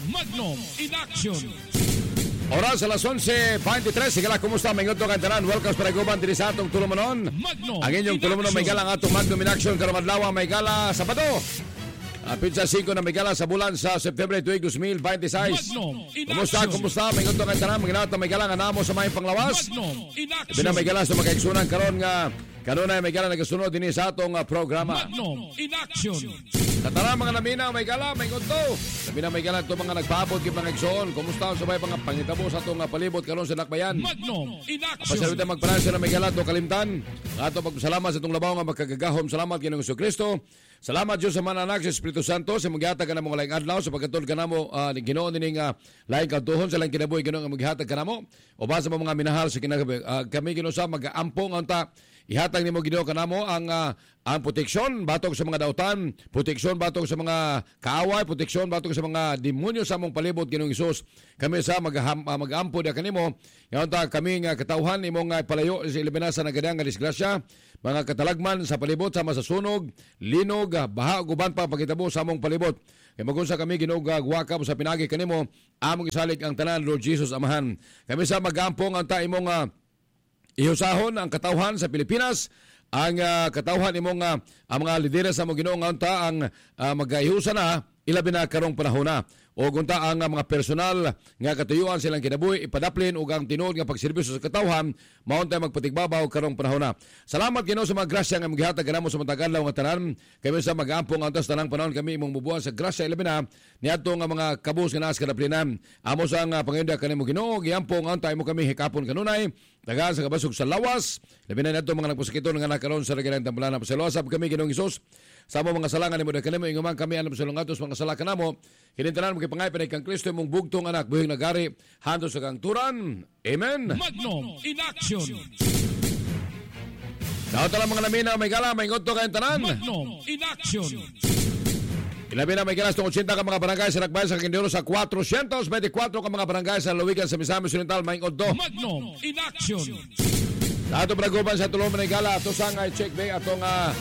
Magnum in action. Oras alas 11:23. Sige lang, kumusta? May ngotong kantanan. Welcome sa Paraguban diri sa atong tulumanon. Ang inyong tulumanon may gala ang atong Magnum in action karong adlaw may gala Sabado. Pizza 5 na may gala sa bulan sa September 2026. Kumusta? May ngotong kantanan. Maginaot na may gala nga namo sa may panglawas. Ibina may gala sa makaigsunan karon nga kanunay may gala nagasunod din sa atong programa. Magnum in action. Katara mga namina may gala, may ngonto. Namina may gala ito mga nagpaabot kip mga igsoon. Kumusta ang sabay mga pangitabo sa itong palibot karon sa Nakbayan. Magnum in action. Pasalita magparansa na may gala ito kalimtan. Ato pagpasalamat sa itong labaw nga magkagagahom. Salamat Ginoong Jesucristo. Salamat Diyos sa Mananak sa Espiritu Santo sa maghihatag ka na mga laing adlaw sa pagkatod ka na mo Ginoon nining laing kautuhon sa laing kinabuhi Ginoong maghihatag ka na mo. O ba sa mga minahal sa kinagabi kami Ginoo sa mag-aampong ang ta ihatag nimo Ginoo kanamo ang proteksyon batok sa mga dautan, proteksyon batok sa mga kaaway, proteksyon batok sa mga demonyo sa among palibot Ginoong Hesus. Kami sa mag-ampo da kanimo. Ngayon ta kami nga katawhan imong palayo sa ilibinasa na gadang nga disgrasya, mga katalagman sa palibot sama sa sunog, linog, baha guban pa pagitabo sa among palibot. Kay magunsa kami Ginoo guwakab sa pinagi kanimo, among isalig ang tanan Lord Jesus Amahan. Kami sa mag-ampong ang ta imong ihusahon ang katawhan sa Pilipinas, ang katawhan imong ang mga lideres sa mga Ginoo nga unta ang magahiusa na ilabi na karong panahon na. O gunta ang mga personal nga katuyuan silang kinabuhi ipadaplin ug ang tinuod nga pagserbisyo sa katawhan maun tay magpatigbabaw karong panahon na. Salamat Ginoo sa mga grasya nga maghihatag kanamo sa matag adlaw nga tanan. Kami sa mag-ampong ang tanang panahon kami imong mubuan sa grasya ilabi na niadto nga mga kabus nga nas kadaplinan. Amo sa nga panginda kanimo Ginoo giampong ang tay mo kami hikapon kanunay dagan sa kabasog sa lawas. Labi na niadto mga nagpusakiton nga nakaron sa regalang tambalan sa luwasab kami Ginoong Hesus. Sa mga salangan nimo kanimo inguman kami anam sa lungatos mga sala kanamo kinintanan mo kay panay kang Kristo imong bugtong anak buhing nagari hando sa kang turan. Amen. Magnum in action. Daw tala mga namina may gala may ngodto kayong tanan. Magnum in action. Ilabi na may galas ng 80 ka mga barangay sa Nakbayan sa Quindero sa 424 ka mga barangay sa Lawigan sa Misamis Oriental may ngodto. Magnum in action. Sa ato Braguban sa tulong may gala ato sang check bay atong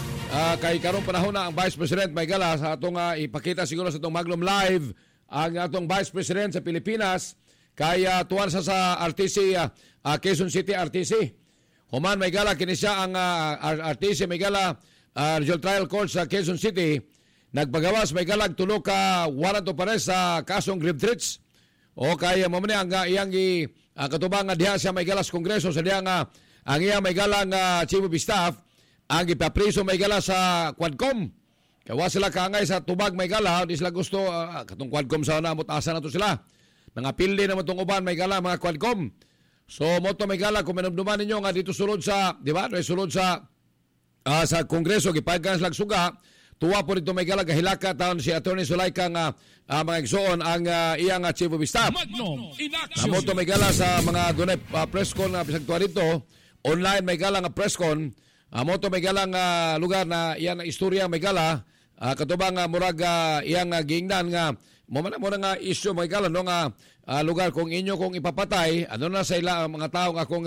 kay karong panahon na ang Vice President may gala sa atong ipakita siguro sa atong Magnum Live ang atong Vice President sa Pilipinas kay tuwan sa RTC Quezon City RTC. Human may gala kini siya ang RTC may gala Regional Trial Court sa Quezon City. Nagpagawas may galag tulo ka warrant of arrest sa kasong grave threats. O kay mamani ang iyang katubang diha siya may galas Kongreso sa diha nga ang iya may galang Chief of Staff ang ipapriso may gala sa Quadcom. Kaya sila kaangay sa tubag may gala, di sila gusto, katong Quadcom sa namot asa na to sila. Mga pildi naman itong uban may gala, mga Quadcom. So, moto may gala, kung manumduman ninyo nga dito sulod sa, di ba, sulod sa Kongreso, gipagkan sila suga, tuwa po dito may gala, kahilaka taon si Atty. Sulaika nga mga igsoon ang iyang Chief of Staff. Magnum in action. Moto may gala sa mga dunay press con nga pisagtuwa dito, online may gala nga press con, moto may galang lugar na iyan istorya may gala katubang murag iyang giingnan nga mo nga issue may gala no nga lugar kung inyo kung ipapatay ano na sa ila mga tao nga kung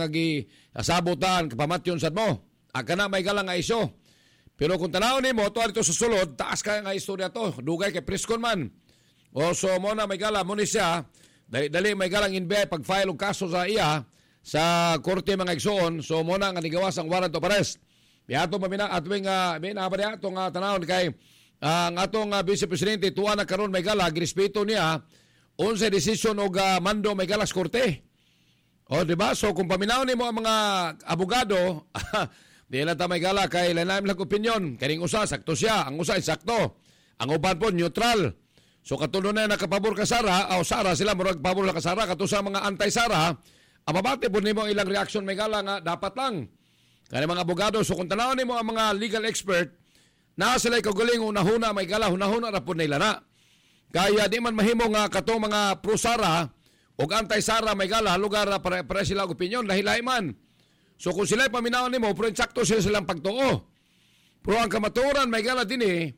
sabutan kapamatyon sad mo kana may gala nga issue. Pero kung tanaw nimo to dito sa sulod taas kay nga istorya to dugay kay preskon man o so mo na may gala mo ni siya dali may galang inbay pag file og kaso sa iya sa korte mga igsoon so mo na nga nigawas ang warrant of arrest. Biato mamina atwing minabali atong tanawon kay ang atong Vice Presidente tuwa na karon may gala girespeto niya unsa decision og mando may galas korte. O di ba? So kung paminaw nimo ang mga abogado di na ta may gala kay lain lang opinion kaning usa sakto siya ang usa insakto ang uban po neutral. So katulo na nakapabor ka Sara o Sara sila murag pabor ka Sara kato sa mga anti Sara ababate po nimo ilang reaction may gala nga dapat lang. Kaya mga abogado, so kung tanaw nimo ang mga legal expert, na sila kagaling unahuna may gala, hunahuna na po nila na. Kaya di man mahimo nga katong mga pro-Sara o anti-Sara may gala, lugar para sila opinion, lahi-lahi man. So kung sila paminaw nimo, pero insakto sila silang pagtuo. Pero ang kamaturan may gala din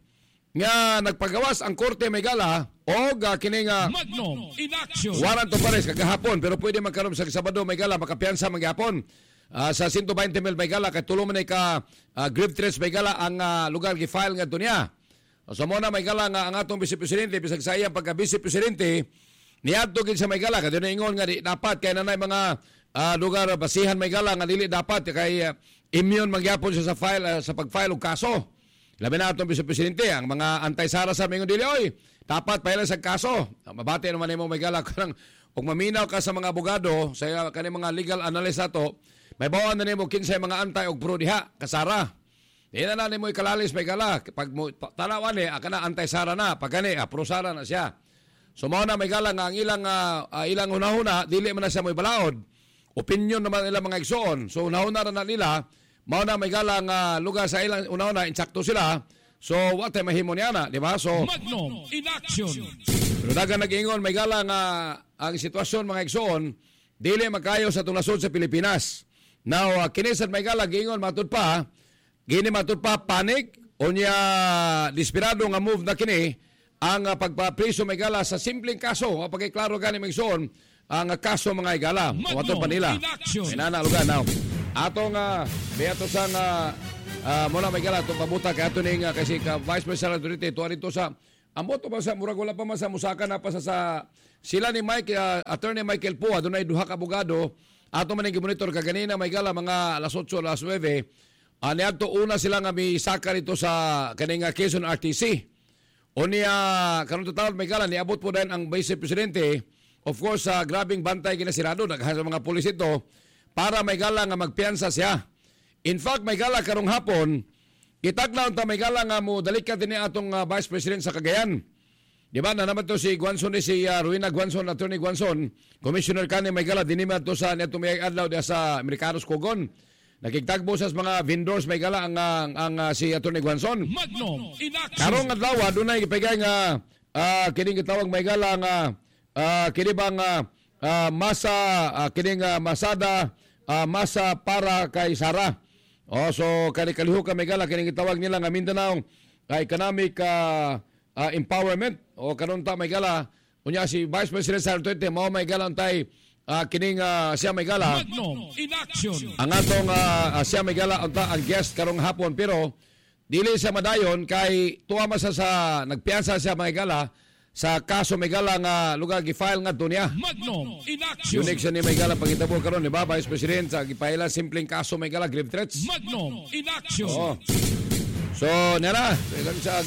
nga nagpagawas ang korte may gala o kining Magnum in action. Warrant of arrest kagahapon, pero pwede magkaroon sa Sabado may gala, makapiyansa maghapon. Sa 120 mil may gala, kay tulo man ka grave threats may gala ang lugar gi-file nga dunya. So mo na may gala nga ang atong Vice Presidente bisag sa iyang pagka Vice Presidente niadto gid sa may gala kadto na ingon nga di dapat kay nanay mga lugar basihan may gala nga dili dapat kay immune magyapon siya sa file sa pag-file og kaso. Labi na atong Vice Presidente ang mga anti-Sara sa mingon dili oy dapat paila sa kaso. Mabati naman nimo may gala kanang ug maminaw ka sa mga abogado sa kani mga legal analyst ato may bawaan na nimo kinsay mga anti og pro diha kasara. Di na nimo ikalalis may gala pag tanawan ni kana anti-Sara na pag kani pro Sara na siya. So mao na may gala nga ang ilang hunahuna dili man na siya moy balaod. Opinion naman nila mga igsoon. So hunahuna na nila mao na may gala nga lugar sa ilang hunahuna insakto sila. So what ay mahimo niya na, di ba? So Magnum in action. pero dagan nag-ingon may gala nga ang sitwasyon mga igsoon dili makayo sa tunasod sa Pilipinas. Now kinisad may gala giingon matud pa gini matud pa panic o niya desperado nga move na kini ang pagpapriso may gala sa simpleng kaso pagkiklaro gani may igsoon ang kaso mga igala matud pa nila. Inana lugar now. Atong beato sang muna may gala itong pabuta kaya ito ning kasi ka Vice President Duterte ito rito sa amo to ba sa murag wala pa man sa musaka na pa sa sila ni Attorney Michael Pua dunay duha ka abogado ato man ning monitor kaganina may gala mga alas 8 alas 9 niadto una sila nga misaka rito sa kaning Quezon RTC o niya karon total may gala niabot po din ang Vice Presidente of course grabing bantay ginasirado daghan sa mga pulis ito para may gala nga magpiyansa siya. In fact may gala karong hapon kitagnaw ta may gala nga mo dalikat dinhi atong Vice President sa Cagayan. Di ba na naman to si Guanzon si Ruina Guanzon, Attorney Guanzon, Commissioner kani may gala dinhi man to sa neto may adlaw dia sa Americanos Cogon. Nakigtagbo sa mga vendors may gala ang si Attorney Guanzon. Magnum in action. Karong adlaw dunay gipigay nga kining gitawag may gala nga kini bang masa kining masada masa para kay Sara. So kaliho ka may gala kining gitawag nila nga Mindanao Economic Empowerment o karon ta may gala unya si Vice President Sara Duterte mao may gala untay kining siya may gala Magnum in action. ang atong siya may gala unta ang guest karong hapon pero dili siya madayon kay tuwa man sa nagpiyansa siya may gala sa kaso may gala nga lugar gi-file nga dunya. Magnum in action. Unique siya ni may gala pangitabo karon di ba Vice President sa gipaila simpleng kaso may gala grave threats. Magnum in action. Oo. So nara ilang sa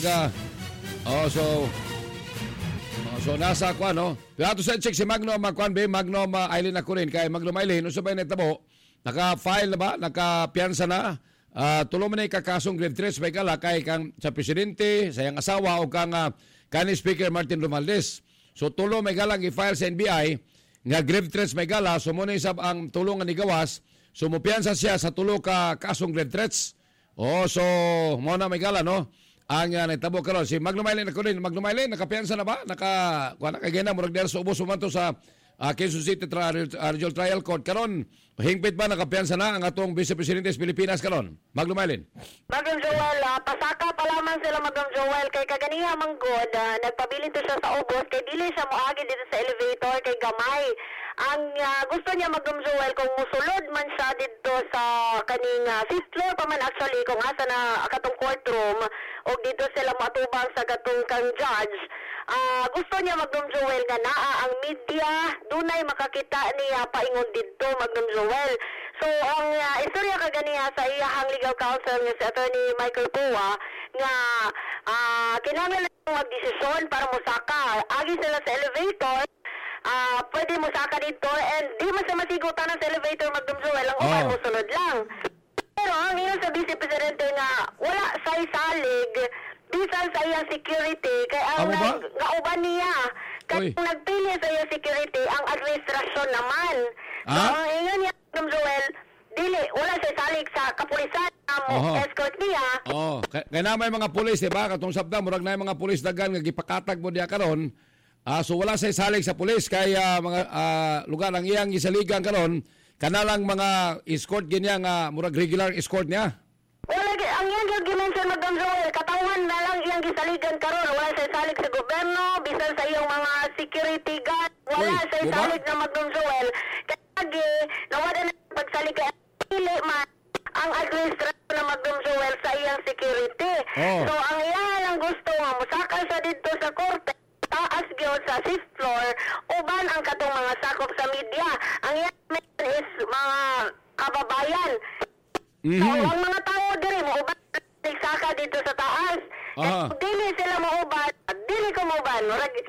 so nasa kwa no. Pero ato sa check si Magnum Makwan be Magnum Eileen ako rin kay Magnum Eileen no sabay netabo naka-file na ba naka-piyansa na tulo man ay kakasong grave threats may gala kay kang sa presidente sa iyang asawa o kang kani Speaker Martin Romualdez. So tulo may gala gi-file sa NBI nga grave threats may gala so mo na isab ang tulong nga ni gawas so mupiyansa siya sa tulo ka kasong grave threats. So mo na may gala no. Ang natabo karon si Magnum Eileen ako rin. Magnum Eileen nakapiyansa na ba? Kuha na kagina murag der sa ubos sumanto sa Quezon City Regional Trial Court karon. Hingpit ba nakapiyansa na ang atong Vice Presidente sa Pilipinas karon? Magnum Eileen. Magnum Joel, pasaka pa lamang sila Magnum Joel kay kaganiha manggod nagpabilin to siya sa ubos kay dili siya moagi dito sa elevator kay gamay. Ang gusto niya Magnum Joel kung musulod man siya dito sa kaning 5th floor pa man actually kung asa na katong courtroom o dito sila matubang sa katong kang judge. Gusto niya Magnum Joel nga naa ang media dunay makakita niya paingon didto Magnum Joel. So ang istorya kaganiha sa iyahang legal counsel nga si Attorney Michael Pua nga kinahanglan magdesisyon para mosaka. Agi sila sa elevator. Pwede mosaka dito and di man sa masigutan sa elevator Magnum Joel ang uban mo sunod lang. Pero ang iyang sa Vice Presidente nga wala sa salig bisan sa iyang security kay ang nauban niya kay nagpili sa iyang security ang administrasyon naman. So ang iyang niya Magnum Joel dili wala sa salig sa kapulisan mo escort niya. Kaya na may mga pulis diba katong sabda murag na mga pulis dagan nga gipakatag mo diya karon. So wala sa salig sa pulis kaya mga lugar ang iyang isaligan karon kanalang mga escort ginya nga murag regular escort niya. Wala ang iyang gimension Magnum Joel katawan na lang iyang gisaligan karon wala sa salig sa gobyerno bisan sa iyong mga security guard wala sa salig na Magnum Joel kaya nawala na pagsalig kay dili man ang administrasyon na Magnum Joel sa iyang security. So ang iyang lang gusto nga sa 6th floor uban ang katong mga sakop sa media. Ang yan is mga kababayan. So, ang mga tao diri mo uban nagsaka dito sa taas. Dili sila mo uban, dili ko mo uban.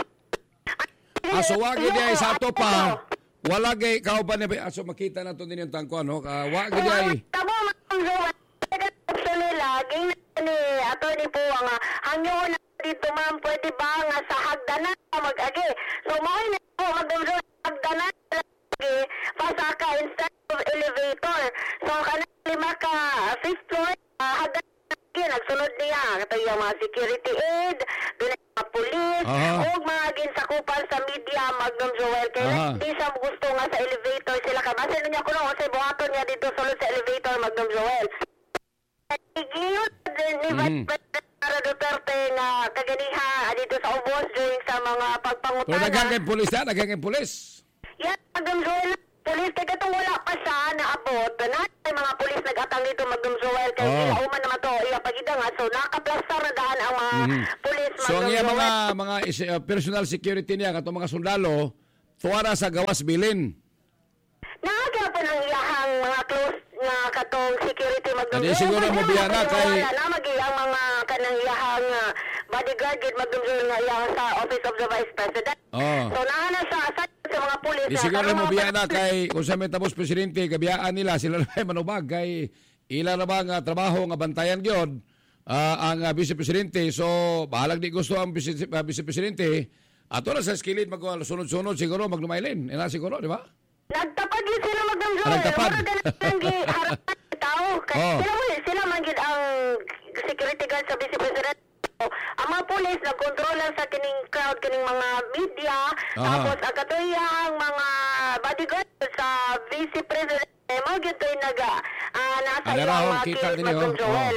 So wagi di ay sa ato pa. Wala gay kauban ni aso makita na to din yung tangko ano. Wagi di ay. Tabo man sa nila ging ni ato ni po nga hangyo na dito ma'am pwede ba nga sa hagdanan mag-agi. So mao na po magdumso hagdanan lagi pasaka instead of elevator. So kana lima ka 5th floor hagdanan nagsunod niya kato yung mga security aid, doon mga police, o mga ginsakupan sa media, Magnum Joel. Kaya hindi siya gusto nga sa elevator sila. Kasi niya ko lang, kasi buhaton niya dito sulod sa elevator, Magnum Joel. Igiyon ni Vice President Sara Duterte na kaganiha dito sa ubos during sa mga pagpangutana. Pero nagang kay pulis na, nagang kay pulis. Yan, Magnum Joel. Pulis, kaya itong wala pa siya naabot. Na mga pulis nag-atang dito, Magnum Joel. Kaya sila uman naman to, iyapagida nga. So, nakaplastar na daan ang mga pulis, Magnum So, ang iya Joel. mga personal security niya, katong mga sundalo, tuwara sa gawas bilin. Nakagya po ng iyahang mga close nga katong security, Magnum Hindi Joel. siguro mo biya na kay... Namagi ang mga kanang iyahang bodyguard, Magnum Joel, nga iyang sa Office of the Vice President. So, nahana siya sa mga pulis. Di siguro mo biya na kay kung sa may tapos presidente, kabiyaan nila, sila na may manubag kay ila na ba nga trabaho nga bantayan gyud ang vice-presidente. So, bahalag di gusto ang vice-presidente. Ato na sa skilid magsunod-sunod siguro maglumaylin. Ina siguro, di ba? Nagtapad yun sila, Magnum Joel. Nagtapad. Harapan tao. Sila man gid ang security guard sa vice-president. Ang mga pulis nagkontrol lang sa kining crowd, kining mga media, tapos ang katuyang mga bodyguard sa vice-president, mga gito yung nasa yung mga case, Magnum Joel.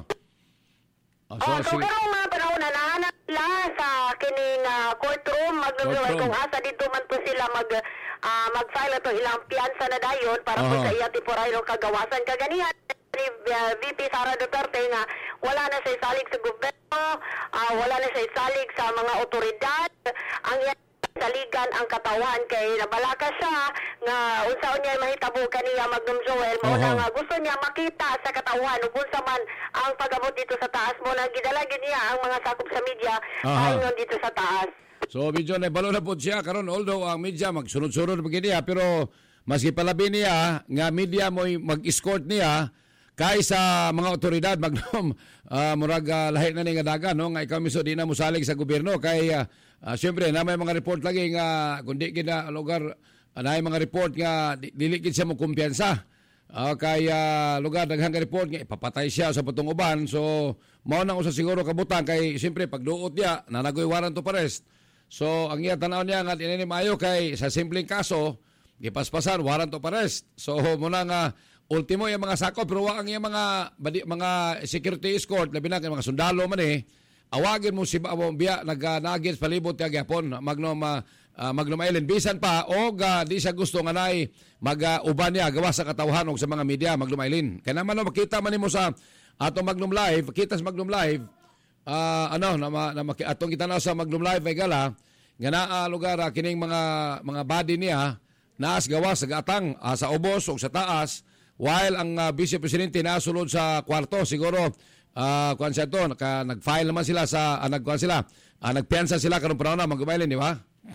So karong mga panahon na nahanap sila sa kining courtroom, Magnum Joel, kung asa dito man po sila mag-file ito ilang piyansa na dayon para po sa iya temporaryo kagawasan. Kaganihan ni VP Sara Duterte nga wala na siya salig sa gobyerno, wala na siya salig sa mga otoridad. Ang saligan ang katawan kay nabalaka siya nga unsaon niya mahitabo kaniya, Magnum Joel, mo nga gusto niya makita sa katawan ug unsa man ang pag-abot dito sa taas mo na gidalagin niya ang mga sakop sa media ayon dito sa taas. So medyo naibalo na po siya karon, although ang media magsunod-sunod begini pero maski palabi niya nga media mo mag-escort niya kay sa mga otoridad, Magnum, murag lahi na ni nga daga, no? Nga ikaw miso di na musalig sa gobyerno kay siyempre na may mga report lagi nga kundi gina lugar na mga report nga dili gid siya mo kumpiyansa. Kay lugar daghang report nga ipapatay siya sa patong uban. So mao nang usa siguro kabutan kay siyempre pagduot niya nanagoy warrant of arrest. So ang iya tanaw niya nga dinini maayo kay sa simpleng kaso gipaspasan warrant of arrest. So muna nga ultimo yung mga sakop pero ang yung mga security escort labi na mga sundalo man awagin mo si biya nagagit palibot kay Japon Magnum Island bisan pa og di siya gusto nga nay mag-uban niya gawa sa katawhan og sa mga media Magnum Island. Kaya naman makita man nimo sa atong Magnum Live, kita sa Magnum Live atong kita na sa Magnum Live ay gala nga naa lugar kining mga body niya naas gawa sa gatang sa ubos o sa taas. While ang Vice Presidente nasulod sa kwarto, siguro kuan siya to, nag-file naman sila sa nagpiyansa sila karong panahon na mag-umailin, di ba?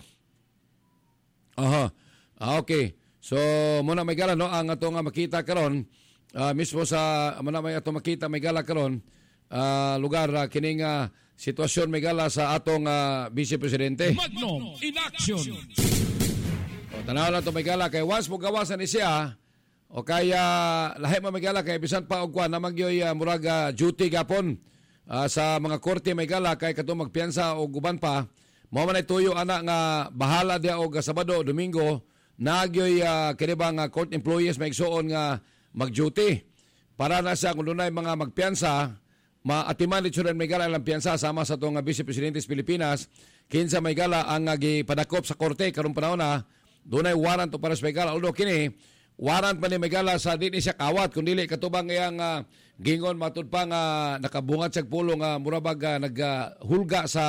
Okay. So muna may gala no ang ato nga makita karon mismo sa muna may ato makita may gala karon lugar kining sitwasyon may gala sa atong Vice Presidente. Magnum in action. Tanaw lang to may gala kay once mo gawasan ni siya o kaya lahi mamigala kay bisan pa og kuan namang gyoy murag duty gapon sa mga korte may gala kay kadto magpiyansa og guban pa mao man tuyo ana nga bahala dia og Sabado Domingo nagyoy kini ba nga court employees may igsuon nga mag-duty para na sa kung dunay mga magpiyansa maatiman dito rin may gala ang piyansa sama sa tong Vice Presidente sa Pilipinas kinsa may gala ang gipadakop sa korte karong panahon na dunay warrant para sa may gala although kini warrant man ni Megala sa di ni siya kawat kundi katubang iyang gingon matud pa nga nakabungat sa pulong murabag naghulga sa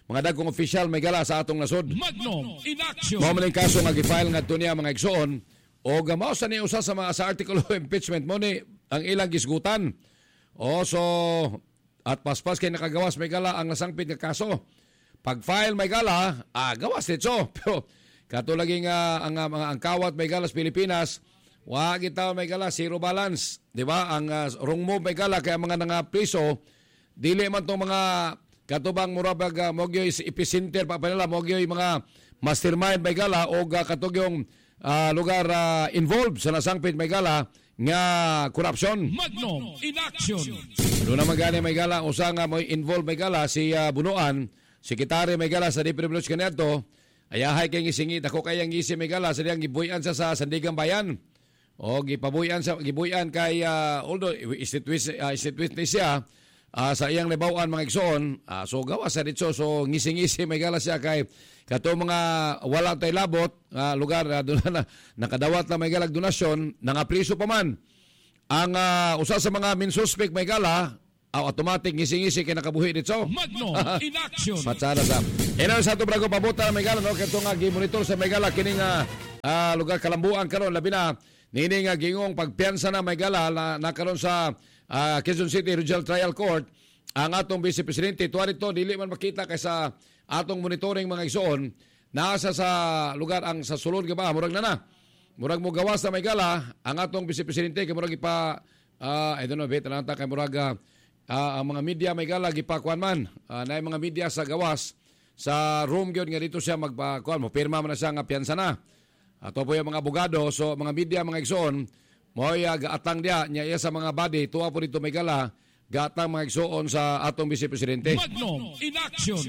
mga dagkong official may gala sa atong nasod. Magnum in action. Mao man ang kaso nga gi-file ngadto niya mga igsoon o gamao sa ni usa sa mga sa article of impeachment mo ni ang ilang gisgutan. O so at paspas kay nakagawas may gala ang nasangpit nga kaso. Pag file may gala, gawas dito. Pero katulaging ang kawat may gala sa Pilipinas, wa gitaw may gala zero balance, di ba? Ang wrong move may gala kaya mga priso dili man tong mga katubang murabag mogyoy epicenter pa nila mogyoy mga mastermind may gala o katugyong lugar involved sa nasangpit may gala nga korupsyon. Magnum in action. Doon naman gani may gala usa nga mo involved may gala si Bunuan, sekretary may gala sa DPWH kanadto. Ayahay kay gisingit ako kayang gisi may gala sa diyang gibuyan sa Sandigan Bayan. O gipabuyan kay although witness siya sa iyang libawan mga igsoon, so gawas sa dito so ngisi-ngisi may gala siya kay kato mga wala tay labot lugar doon na nakadawat na may galag donasyon nangapriso pa man ang usa sa mga main suspect may gala automatic ngisi-ngisi kay nakabuhi dito. Magnum in action. Matsara sa sa ato brago pabuta may gala no kato nga gi-monitor sa may gala kining lugar kalambuan karon labi na nini nga gingong pagpiyansa na may gala na karon sa Quezon City Regional Trial Court ang atong Vice Presidente tuwarito dili man makita kay sa atong monitoring mga igsoon nasa sa lugar ang sa sulod nga ba murag na murag mo gawas na may gala ang atong Vice Presidente kay murag ipa I don't know better nanta kay murag ang mga media may gala gipakuan man na mga media sa gawas sa room gyud nga dito siya magpakuan mo pirma man na siya nga piyansa na ato po yung mga abogado so mga media mga igsoon mo'y gaatang niya sa mga body tuwa po dito may gala gaatang mga igsoon sa atong Vice Presidente. Magnum in action.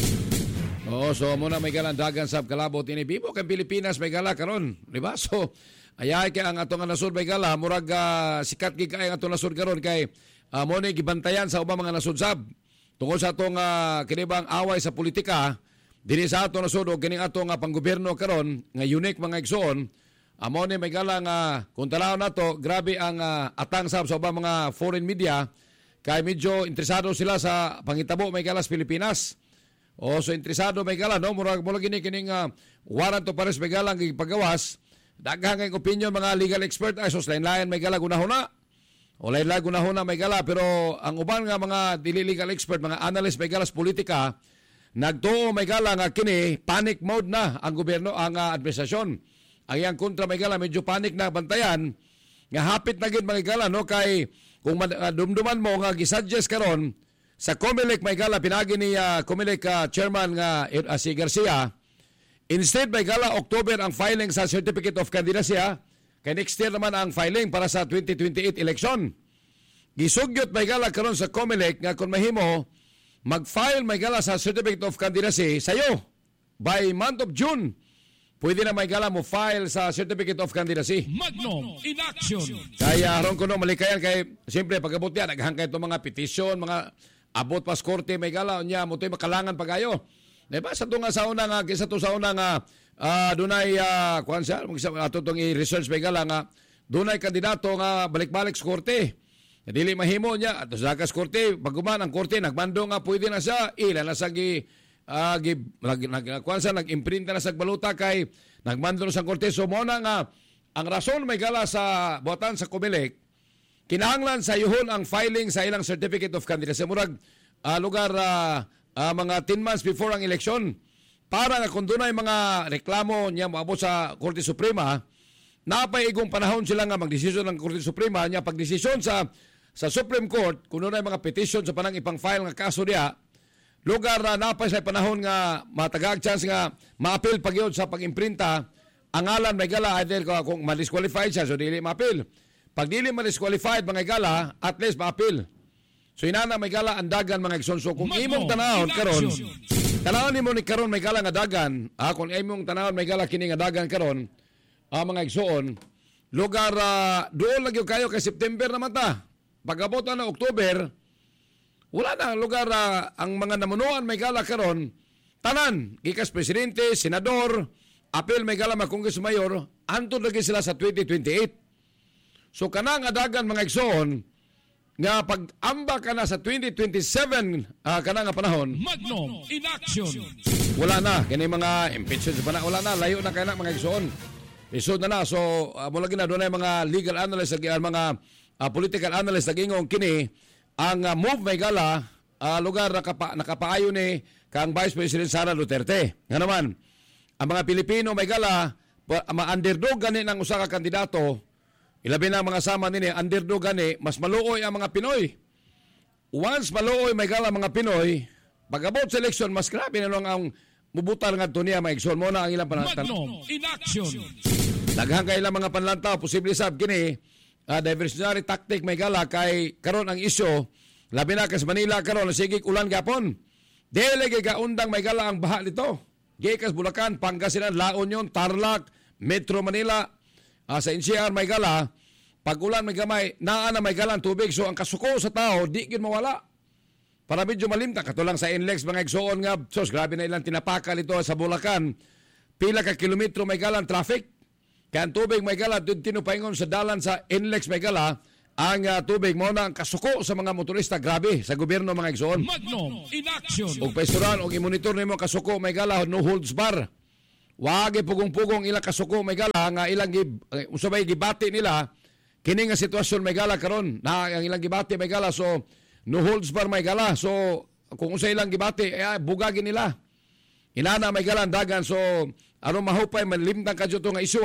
So muna may gala dagan sa kalabot ini bibo kay Pilipinas may gala karon di ba so ayay kay ang atong nasod may gala murag sikat gid kay ang atong nasod karon kay mo ni gibantayan sa ubang mga nasod sab tungod sa atong kinibang away sa politika dinhi sa atong nasod o kining atong panggobyerno karon nga unique mga igsoon amo ni may gala nga kung talawon nato grabe ang atang sa ubang mga foreign media kay medyo interesado sila sa pangitabo may gala sa Pilipinas. O so interesado may gala no murag gini kining warrant of arrest may gala ang pagawas daghang ang opinion mga legal expert ay sus lain-lain may gala gunahuna o lain-lain gunahuna may gala pero ang uban nga mga dili legal expert mga analyst may gala sa politika nagtuo may gala nga kini panic mode na ang gobyerno ang administrasyon ang iyang kontra may gala medyo panic na bantayan nga hapit na gid mga gala no kay kung dumduman mo nga gisuggest karon sa COMELEC may gala pinagi ni COMELEC chairman nga si Garcia instead may gala October ang filing sa Certificate of Candidacy kay next year naman ang filing para sa 2028 election. Gisugyot may gala karon sa COMELEC nga kung mahimo mag-file may gala sa Certificate of Candidacy sayo by month of June. Pwede na may gala mo file sa Certificate of Candidacy. Magnum in action. Kaya aron ko no malikayan kay siyempre pag-abot yan naghangkay itong mga petisyon, mga abot pas korte may gala niya mo to'y makalangan pa kayo. Diba sa tunga sa una nga kisa to sa una nga dunay kuan siya ato tong i-research may gala nga dunay kandidato nga balik-balik sa korte. Dili mahimo niya at sa kas korte paguman ang korte nagmando nga pwede na siya ila na sa nag-imprinta na sa baluta kay nagmando na sa korte so mo na nga ang rason may gala sa buhatan sa COMELEC kinahanglan sa yuhon ang filing sa ilang Certificate of Candidacy murag lugar mga 10 months before ang election para nga kung dunay mga reklamo niya moabot sa Korte Suprema napay igong panahon sila nga magdesisyon ng Korte Suprema niya pagdesisyon sa Supreme Court kung dunay mga petition sa panang ipang-file nga kaso niya lugar napay sa panahon nga matagag chance nga ma-appeal pagyod sa pag-imprinta ang ngalan may gala either kung ma-disqualified siya so dili ma-appeal pag dili ma-disqualified mga gala at least ma-appeal so inana may gala ang dagan mga igsoon so kung imong tanahon karon tanahon nimo ni karon may gala nga dagan kung imong tanahon may gala kini nga dagan karon mga igsoon lugar doon lagi kayo kay September naman ta pag-abot na October wala na lugar ang mga namunuan may gala karon tanan gikas presidente, senador, apel may gala Congress mayor antod lagi sila sa 2028. So kanang adagan mga igsoon nga pag-amba ka na sa 2027 kana nga panahon, Magnum in action. wala na. Kani mga impeachment pa na, wala na. Layo na kaya na mga igsoon. Isod na. So, mula gina, doon ay mga legal analysts, mga political analysts, nagingong kini, ang move may gala, lugar na nakapaayo ni kang Vice President Sara Duterte. Nga naman, ang mga Pilipino may gala, ma-underdog gani ng usa ka kandidato, ilabi na mga sama nini, underdog gani, mas maluoy ang mga Pinoy. Once maluoy may gala mga Pinoy, pag-abot sa eleksyon, mas grabe na lang ang mubutal nga ito niya, mga igsoon mo na ang ilang panlantaw. Magnum in action. Daghang kay ilang mga panlantaw, posible sab kini, diversionary tactic may gala, kay karon ang isyo, labi na kas Manila karon, sigig ulan gapon. Dili kay kaundang may gala ang baha nito. Gikas Bulacan, Pangasinan, La Union, Tarlac, Metro Manila, sa NCR may gala, pag ulan may gamay, naa na may gala ang tubig, so ang kasuko sa tao, di kin mawala. Para medyo malimta, katulang sa NLEX, mga igsoon nga, sos, grabe na ilang tinapakal ito sa Bulacan, pila ka kilometro may gala ang traffic, kaya ang tubig may gala, tinupaingon sa dalan sa NLEX may gala, ang tubig mo na ang kasuko sa mga motorista, grabe, sa gobyerno mga igsoon. Magnum in action. Og paisturan, og imonitor nimo kasuko may gala, no holds bar. Wagi pugong-pugong ilang kasuko may gala nga ilang usabay gibati nila kini nga sitwasyon may gala karon na ang ilang gibati may gala, so no holds bar may gala, so kung usa ilang gibati bugagin nila inana may gala dagan, so aron mahupay malimtang kadto nga isyu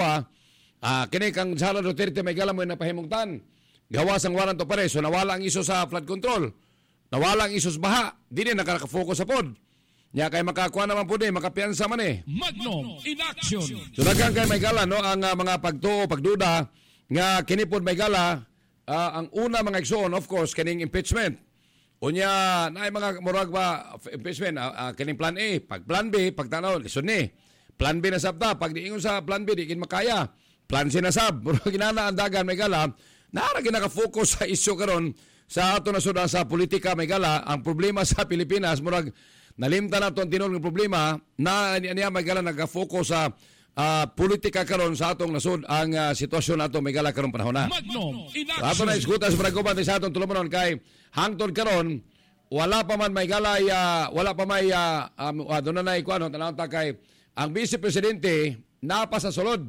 kini kang Sara Duterte may gala mo napahimungtan gawas ang warrant of arrest, so nawala ang iso sa flood control, nawala ang iso sa baha, dili nakaka-focus sa pod. Nya kay makakuha naman po makapiyansa man Magnum in action. So daghang kay may gala no ang mga pagtuo, pagduda nga kini pod may gala, ang una mga igsoon of course kining impeachment. Unya naay mga murag ba impeachment kining plan A, pag plan B pagtanaw lisod ni. Plan B na sabta, pag diingon sa plan B di kin makaya. Plan C na sab, murag ginana ang dagan may gala. Naara ginaka-focus sa isyu karon sa ato na sudan sa politika may gala. Ang problema sa Pilipinas murag nalimta na itong tinulong problema na niya may gala nag-focus sa politika karon sa atong nasud ang sitwasyon nato may gala karon panahon na. Magnum in Ato na action. iskuta sa Bragoban sa atong tulumanon kay hangtod karon wala pa man may gala wala pa may doon na ikuan tanawon ta kay ang Vice Presidente napa sa sulod.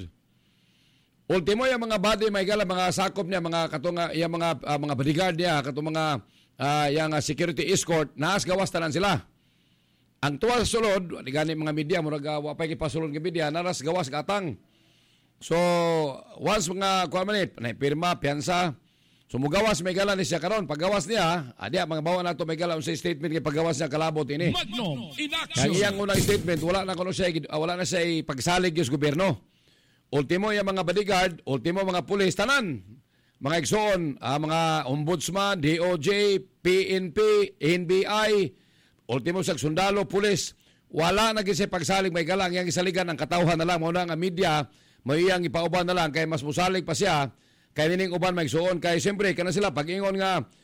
Ultimo yung mga body may gala mga sakop niya mga katunga yung mga bodyguard niya katong mga yung security escort naas gawas tanan sila. Ang tuwa sa sulod, di gani mga media, murag wapay kipasulod ng media, naras gawas katang. So, once mga kuwan man pirma, piyansa, so mugawas may gala ni siya karon. Paggawas niya, mga bawa na ito may gala sa statement kay paggawas niya kalabot ini. Magnum in Kaya action. iyang unang statement, wala na siya pagsalig yung gobyerno. Ultimo yung mga bodyguard, ultimo mga pulis, tanan. Mga igsoon, mga ombudsman, DOJ, PNP, NBI, ultimo sa sundalo, pulis, wala na kasi pagsalig may galang, yang isaligan ang katawhan na lang, muna nga media, may iyang ipauban na lang, kay mas musalig pa siya, kay nining uban may suon, kay siyempre, kana sila, pag-ingon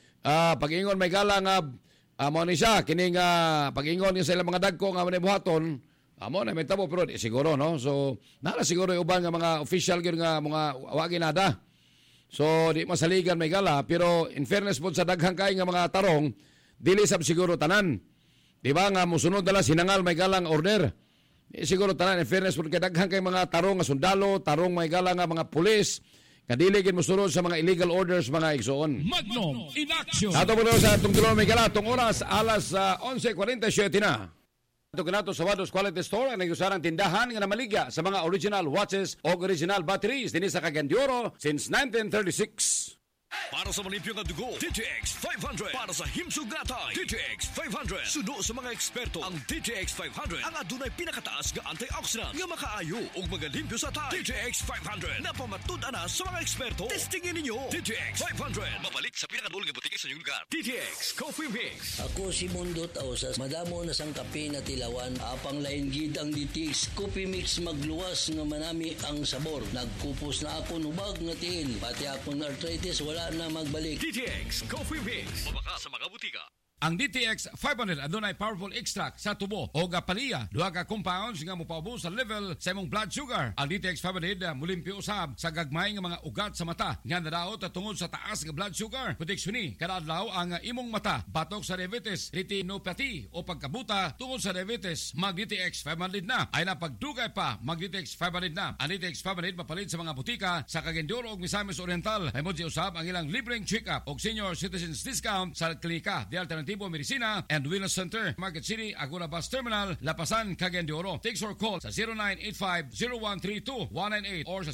may galang, mo ni siya, kining pag-ingon niya sa ilang mga dagko, nga manibuhaton, mo na may tabo, pero siguro, no? So, nala siguro yung uban nga mga official, nga mga wagi nada. So, di masaligan may gala, pero in fairness po sa daghang kay nga mga tarong, dili sab siguro tanan. Diba nga musunod nila sinangal may galang order. Siguro tanan in fairness kay daghang kay mga tarong nga sundalo, tarong may galang nga mga pulis, kadili gid musunod sa mga illegal orders mga igsoon. Magnum in action. Ato po sa itong tulong may gala, itong oras alas 11:47 na. Ito kanato sa Wados Quality Store ang nagusarang tindahan nga namaligya sa mga original watches o original batteries din sa Cagayan since 1936. Para sa malimpyong at dugo, DTX 500. Para sa himsog natay, DTX 500. Suno sa mga eksperto, ang DTX 500 ang adunay pinakataas nga antioxidant nga makaayo ug magalimpyo sa tay. DTX 500 na pamatud-an na sa mga eksperto. Testingin ninyo DTX 500. Mabalik sa pinakadulong nga butike sa inyong lugar. DTX Coffee Mix. Ako si Mundo Tausas, madamo na sang kape na tilawan, apang lain gid ang DTX Coffee Mix magluwas nga manami ang sabor. Nagkupos na ako nubag nga tiil, pati akong arthritis wala na magbalik. DTX Coffee Mix. Mabaka sa mga butika. Ang DTX 500 adunay powerful extract sa tubo o gapaliya. Duha ka compounds nga mopaubos sa level sa imong blood sugar. Ang DTX 500 mulimpyo usab sa gagmay nga mga ugat sa mata nga nadaot tungod sa taas nga blood sugar. Proteksyon ni kada adlaw ang imong mata batok sa diabetes, retinopathy o pagkabuta tungod sa diabetes. Mag DTX 500 na. Ay na pagdugay pa mag DTX 500 na. Ang DTX 500 mapalit sa mga butika sa Cagayan ug Misamis Oriental. May modsi usab ang ilang libreng check-up o senior citizens discount sa klinika de Alternativo Medicina and Wellness Center, Market City, Agora Bus Terminal, Lapasan, Cagayan de Oro. Text or call sa 0985-0132-198 or sa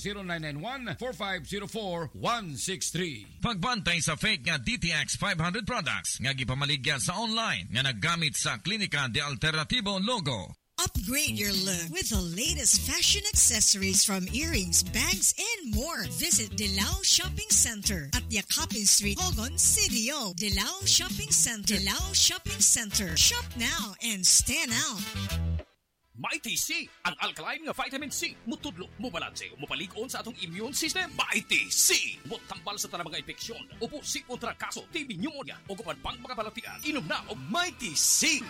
0991-4504-163. Pagbantay sa fake nga DTX 500 products nga gipamaligya sa online nga naggamit sa klinika de Alternativo logo. Upgrade your look with the latest fashion accessories from earrings, bags, and more. Visit Dilao Shopping Center at Yakapin Street, Hogon, CDO. Dilao Shopping Center. Dilao Shopping Center. Shop now and stand out. Mighty C, ang alkaline nga vitamin C. Mutudlo, mubalanse, mupalig-on sa atong immune system. Mighty C, mutambal sa tanang mga infeksyon. Upo, si kontra kaso, TB pneumonia, o kupan pang mga balatian. Inom na og Mighty C.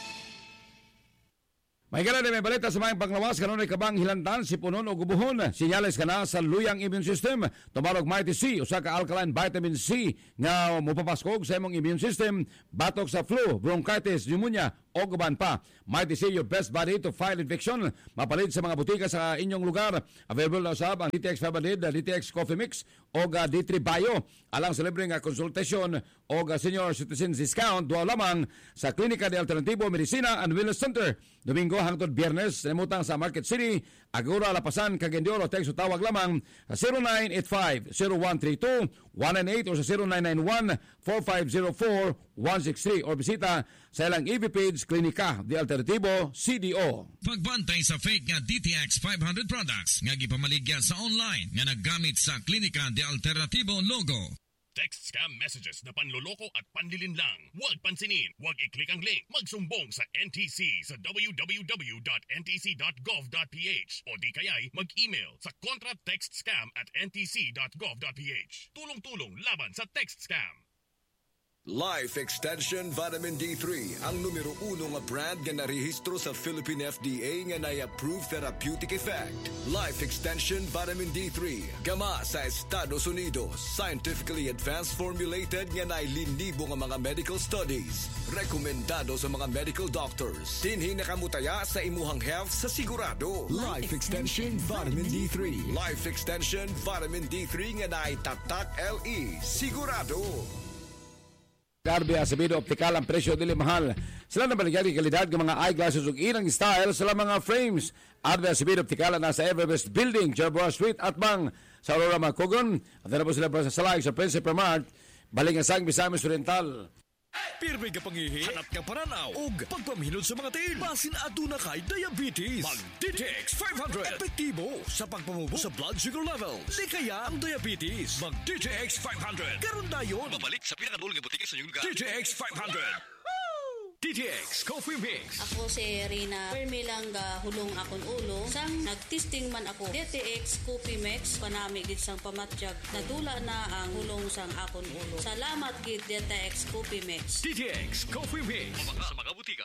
May gala na may balita sa mga panglawas kanunay kabang hilantan si punon o gubuhon. Sinyales ka na sa luyang immune system. Tumarog Mighty C, usa ka alkaline vitamin C nga mopapaskog sa imong immune system batok sa flu, bronchitis, pneumonia o guban pa. Mighty C, your best body to fight infection. Mapalit sa mga butika sa inyong lugar. Available na usab ang DTX 500, DTX Coffee Mix o D3 Bio. Alang sa libreng konsultasyon o senior citizens discount duwa lamang sa Klinika de Alternativo Medicina and Wellness Center. Domingo hangtod Biyernes, namutang sa Market City, Agora, Lapasan, Cagayan de Oro. Text o tawag lamang sa 0985-0132-198 o sa 0991-4504-163 or bisita sa ilang EV page Klinika de Alternativo, CDO. Pagbantay sa fake nga DTX 500 products nga gipamaligya sa online nga naggamit sa Klinika de Alternativo logo. Text scam messages na panloloko at panlilin lang. Huwag pansinin, huwag i-click ang link. Magsumbong sa NTC sa www.ntc.gov.ph o di kaya'y mag-email sa contratextscam@ntc.gov.ph. Tulong-tulong laban sa text scam. Life Extension Vitamin D3 ang numero 1 nga brand nga narehistro sa Philippine FDA nga na-approve therapeutic effect. Life Extension Vitamin D3 gama sa Estados Unidos, scientifically advanced formulated nga nailinibo nga mga medical studies, rekomendado sa mga medical doctors. Dinhi nakamutaya sa imuhang health sa sigurado. Life Extension Vitamin D3. Life Extension Vitamin D3 nga naitatak LE sigurado. Garbi Acevedo Optical, ang presyo dili mahal. Sila na baligyan ng kalidad ng mga eyeglasses ug ilang style sila mga frames. Garbi Acevedo Optical na sa Everbest Building, Jerboa Street, Atbang, sa Aurora, Macogon. At na po sila sa Salay, sa Principal Mart, Balingasang, Misamis Oriental. Pirmi ka pangihi, hanap ka paranaw, ug pagpamhinod sa mga tiil. Basin aduna kay diabetes. Mag DTX 500. Epektibo sa pagpamubo sa blood sugar levels. Di kaya ang diabetes. Mag DTX 500. Karon dayon. Mabalik sa pinakadulong nga butika sa inyong lugar. DTX 500. DTX Coffee Mix. Ako si Rina Permilang hulong akong ulo. Sang nagtesting man ako DTX Coffee Mix panami gid sang pamatjag. Nadula na ang hulong sang akong ulo. Salamat gid DTX Coffee Mix. DTX Coffee Mix. Mabaka sa mga butika.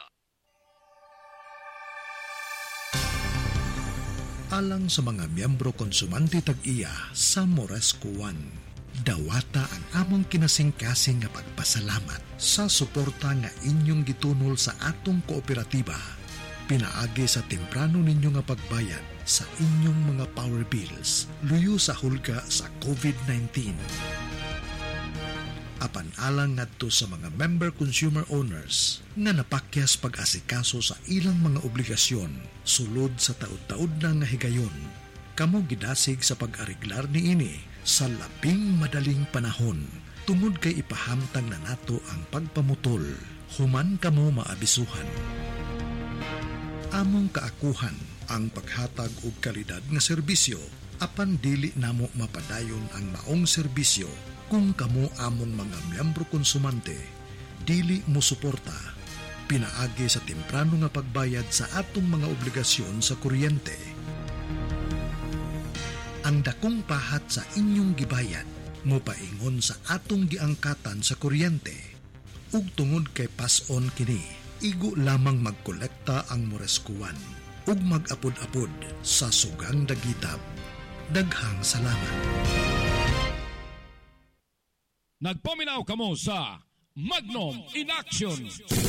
Alang sa mga miyembro konsumante tag-iya sa Moresco One, dawata ang among kinasing-kasing nga pagpasalamat sa suporta nga inyong gitunol sa atong kooperatiba. Pinaagi sa temprano ninyo nga pagbayad sa inyong mga power bills, luyo sa hulga sa COVID-19. Apan alang ngadto sa mga member consumer owners nga napakyas pag-asikaso sa ilang mga obligasyon sulod sa taud-taud na nga higayon, kamo gidasig sa pag-ariglar niini sa labing madaling panahon tungod kay ipahamtang na nato ang pagpamutol, human kamo maabisuhan. Among kaakuhan ang paghatag og kalidad nga serbisyo, apan dili namo mapadayon ang maong serbisyo kung kamo among mga miyembro konsumante dili mo suporta. Pinaagi sa temprano nga pagbayad sa atong mga obligasyon sa kuryente. Ang dakong pahat sa inyong gibayad mo paingon sa atong giangkatan sa kuryente. ug tungod kay pason kini, igo lamang magkolekta ang Moreskuan ug mag-apod-apod sa Sugang Dagitab. Daghang salamat. Nagpaminaw kamo sa Magnum in Action.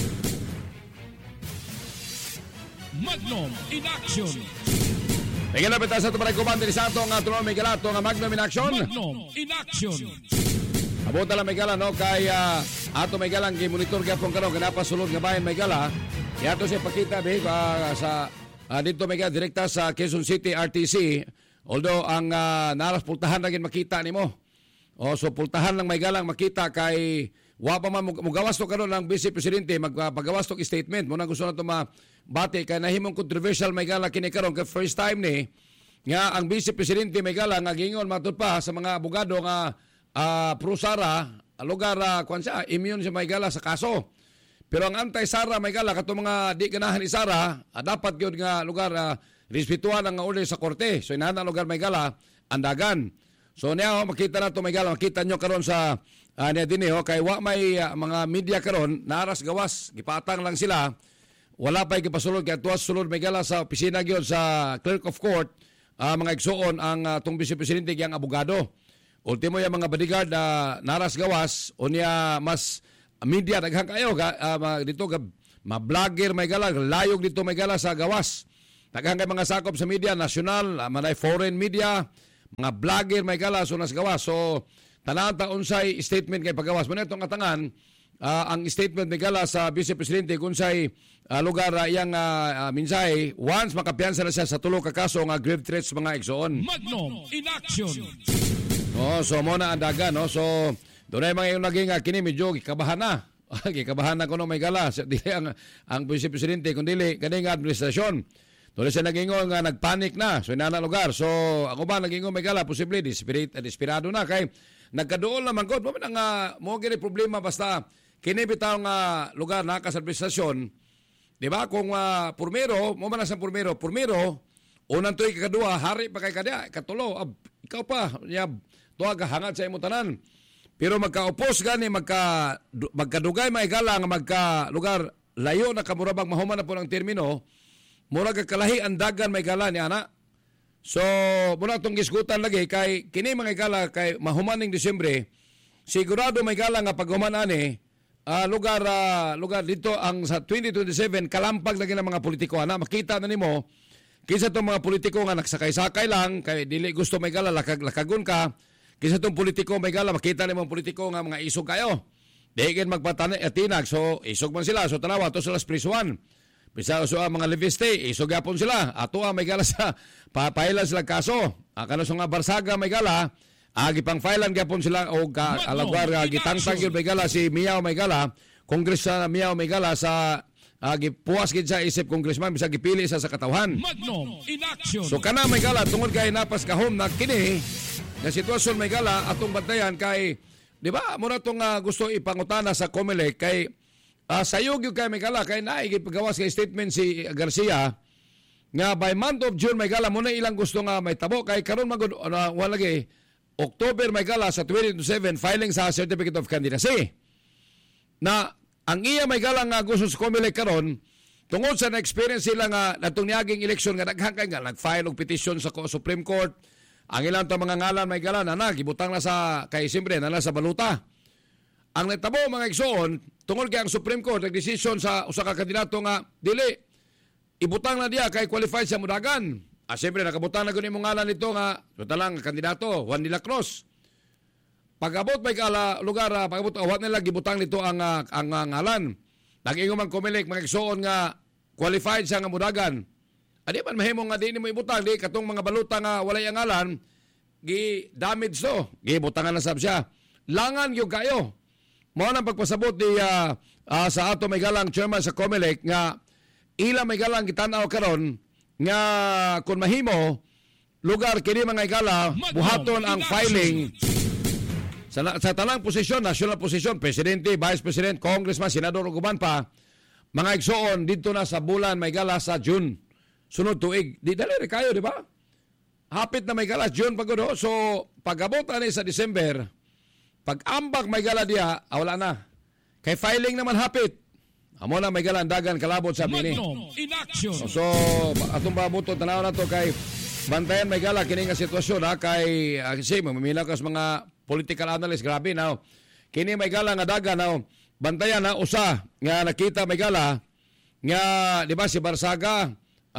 Magnum in Action. Miguel Lapita sa tumaray kumanda ni Santo nga tulong Miguel ato nga Magnum in Action. Magnum in Action. Abuta lang Miguel no kay ato Miguel ang gi-monitor gyapon karon kanapa sulod nga bayan Miguel Yato siya pakita sa dito Miguel direkta sa Quezon City RTC. Although ang naras pultahan na gin makita nimo. So pultahan lang Miguel ang makita kay wa pa man mugawas to karon ang Vice Presidente magpagawas to statement mo na gusto na to mabati kay nahimong controversial Maygala kini karon kay first time ni nga ang Vice Presidente Maygala nga gingon matud pa sa mga abogado nga pro-Sara lugar kwan siya immune sa Maygala sa kaso. Pero ang anti-Sara Maygala kato mga di ganahan ni Sara dapat gyud nga lugar respetuhan ang order sa korte. So inana lugar Maygala andagan. So niya makita na to Maygala makita nyo karon sa niya din kay wa may mga media karon naras gawas gipatang lang sila wala pa gipasulod kay tuwas sulod Maygala sa opisina gyud sa clerk of court mga igsuon ang tong Vice Presidente gyang abogado. Ultimo yung mga bodyguard naras gawas unya mas media daghang kayo dito ma-vlogger Maygala layog dito Maygala sa gawas. Daghang kay mga sakop sa media national manay foreign media mga vlogger Maygala so nas gawas. So tanan ta unsay statement kay pagawas mo netong atangan ang statement Maygala sa Vice Presidente kunsay lugar iyang minsay once makapiyansa na siya sa tulo ka kaso nga grave threats mga igsoon. Magnum in Action. So mo na andaga no. So dunay mga yung naging kini medyo gikabahan na. Gikabahan na kuno Maygala dili ang Vice Presidente kundi kaning administrasyon. Tuloy siya nagingon nga nagpanik na so inana lugar. So ako ba nagingon Maygala posible desperado na kay nagkaduol naman ko mo nga mo gini problema basta kini bitaw nga lugar na sa administrasyon. Di ba kung purmero mo man sa purmero unang tuig kadua hari pa kay kada katulo ikaw pa ya tuwa ka hangad sa imong tanan. Pero magka-opos gani magkadugay Maygala nga magka lugar layo na kamurabang mahuman na po ng termino mura ka kalahi andagan Maygala ni ana. So muna itong gisgutan lagi kay kini Maygala kay mahumaning Disyembre sigurado Maygala nga paghuman ani lugar dito ang sa 2027 kalampag lagi ng mga politiko ana makita na nimo kinsa tong mga politiko nga nagsakay-sakay lang kay dili gusto Maygala lakagon ka kinsa tong politiko Maygala makita nimo politiko nga mga isog kayo digin magpatinag so isog man sila so tanawa to sila prisuan. Bisa so mga leviste, isog yapon sila. Ato Maygala sa papailan sila kaso. Kano sa nga Barsaga Maygala, gipang filean gyapon sila o alagwar gitangtang gyud Maygala si Miao Maygala, Congressman Miao Maygala sa gipuwas gid sa isip congressman bisa gipili sa katawhan. Magnum in Action. So kana Maygala tungod kay napas kahom na kini nga sitwasyon Maygala atong bantayan kay di ba mo na tong gusto ipangutana sa COMELEC kay sayog yung kay Maygala kay naigipagawas kay statement si Garcia nga by month of June Maygala muna ilang gusto nga may tabo kay karon magud wala lagi October Maygala sa 2027 filing sa Certificate of Candidacy na ang iya Maygala nga gusto sa COMELEC karon tungod sa na-experience sila nga natong niaging eleksyon nga daghang kay nga nag-file og petition sa Supreme Court ang ilang mga ngalan Maygala na gibutang na sa kay simbre na sa baluta. Ang natabo mga igsoon tungod kay ang Supreme Court nagdesisyon sa usa ka kandidato nga dili ibutang na diya kay qualified sa mudagan. Siyempre nakabutang na gud imong ngalan nito nga talang kandidato Juan de la Cruz. Pag-abot may lugar pag-abot awat nila gibutang nito ang ngalan. Nag-ingon man COMELEC mga igsoon nga qualified sa nga mudagan. Adi man mahimo nga di mo ibutang di katong mga baluta nga walay ang ngalan gi damage to. Gibutangan na sab siya. Langan gyud kayo. Mao nang pagpasabot di sa ato Maygalang chairman sa COMELEC nga ila Maygalang gitan-aw karon nga kun mahimo lugar kini mga Maygala buhaton ang filing sa tanang posisyon, national posisyon, presidente, vice president, congressman, senador ug uban pa mga igsoon didto na sa bulan Maygala sa June sunod tuig. Di dali kayo di ba? Hapit na Maygala June pagod so pag-abot ani sa December pag-ambak Maygala diya, wala na. Kay filing naman hapit. Amo na may galandagan kalabot sa bini. Magnum in action. So atong pabuto tanaw na to kay bantayan may gala kini nga sitwasyon ha kay kasi mamimila kas mga political analyst grabe now. Kini may gala nga dagan now. Bantayan na usa nga nakita may gala nga di ba si Barsaga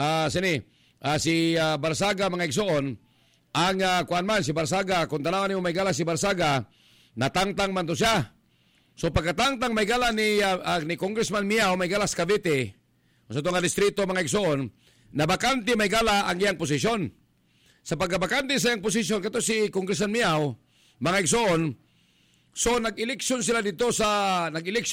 si Barsaga mga igsoon ang kuan man si Barsaga kung tanawan niyo may gala si Barsaga natangtang man to siya. So pagkatangtang may gala ni Congressman Miao may gala sa Cavite sa itong distrito mga igsoon na bakante may gala ang iyang posisyon. Sa pagkabakante sa iyang posisyon kato si Congressman Miao mga igsoon. So nag-eleksyon sila dito sa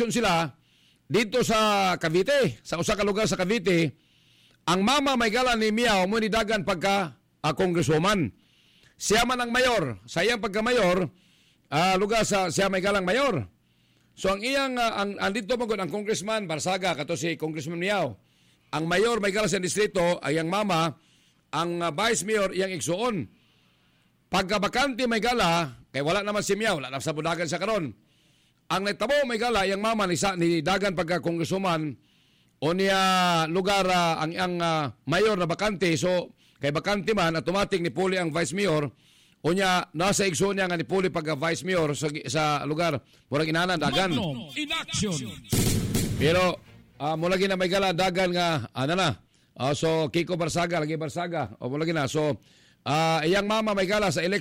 Cavite, sa usa ka lugar sa Cavite. Ang mama may gala ni Miao mo ni dagan pagka congresswoman. Siya man ang mayor, sa iyang pagka-mayor, lugar sa siya may galang mayor. So ang iyang andito magod ang Congressman Barsaga kato si Congressman Miao. Ang mayor may gala sa distrito ay ang mama, ang vice mayor iyang igsuon. Pagkabakante may gala, kay wala naman si Miao, wala na sa budagan sa karon. Ang nagtabo may gala, yung mama ni dagan pagka congresswoman o niya lugar ang mayor na bakante. So, kay bakante man, automatic ni puli ang vice mayor o niya nasa igso niya nga ni puli pagka vice mayor sa lugar. Murag inanan, dagan. Magnum in action. Pero, mula na may gala, dagan nga, so, Kiko Barsaga, lagi Barsaga, o mula na. So, iyang mama may gala sa election